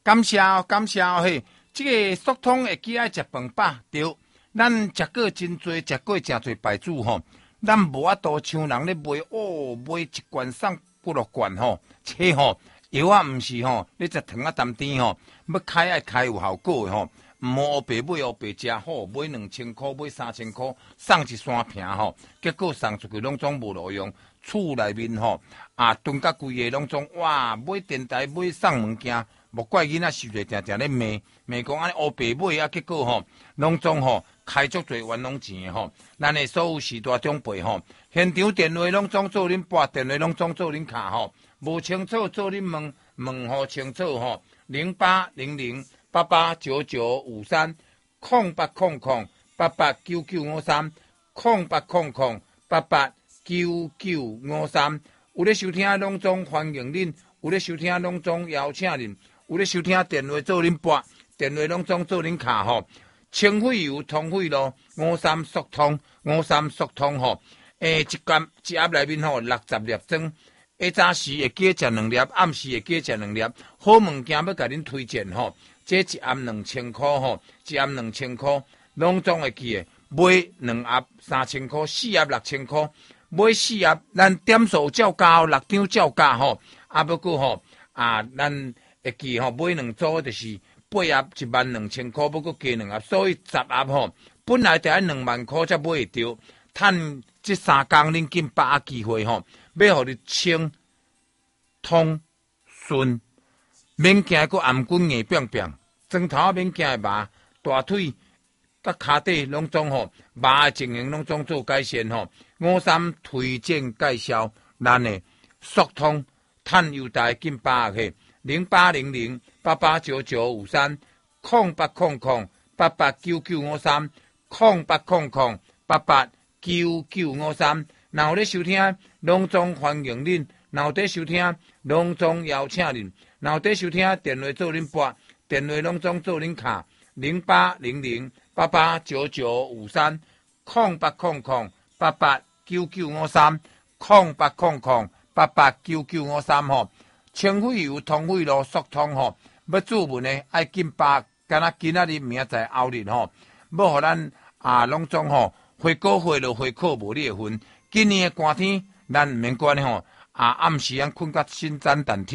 感谢哦，感谢哦嘿。这个速通会记爱食饭饱，对，咱食过真多，食过真多牌子吼，咱无法度像人咧卖卖一罐送几落罐吼，切吼药啊，毋是吼，你食糖啊淡甜吼，要开爱开有效果的吼，毋好乌白买乌白食好，买2000块，买3000块，送一山瓶吼，结果送出去拢总无路用，厝内面吼囤甲规个拢总哇，买电台买送物件。莫怪囡仔受着定定咧骂讲安尼乌白买啊，结果吼，拢总吼开足侪冤枉钱吼。咱的所有时代长辈吼，现场电话拢总做恁拨，电话拢总做恁卡吼，无清楚做恁问好清楚吼。0800889953，0800889953，有咧收听拢总欢迎恁，有咧收听拢总邀请恁。有咧收听电话做恁拨，电话拢总做恁卡吼，清费油通费咯，53速通吼，一盒内面吼60粒装，下早时会记食2粒，暗时会记食2粒，好物件要甲恁推荐吼，这一盒2000块吼，一盒2000块，拢总会记的，买2盒3000块，4盒6000块，买4盒咱点数照价6张照价吼，不过吼咱。会记吼，买2组就是8盒12000块，不过加2盒，所以10盒吼，本来得要2万块才买会到，趁这3天恁紧把握机会吼，要互你清通顺，免惊个颔棍硬扁扁，砖头免惊会麻，大腿甲骹底拢总吼，麻的情形拢总做改善吼。53推荐介绍咱的速通，趁优待紧把握去。0800889953，0800889953，若有咧收听，拢总欢迎恁；若有咧收听，拢总邀请恁；若有咧收听，电话做恁拨，电话拢总做恁卡。0800889953，0800889953吼。清费油通费咯，速通吼，要注文的爱紧把，敢若今仔日明仔后日吼，要互咱拢总吼，花果花落花果无你的份。今年的寒天，咱毋免管吼，暗时咱困甲心胆胆跳。